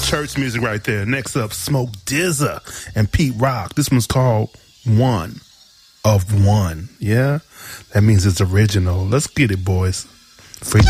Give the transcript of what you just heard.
church music right there. Next up, Smoke DZA and Pete Rock. This one's called One of One. Yeah? That means it's original. Let's get it, boys. Free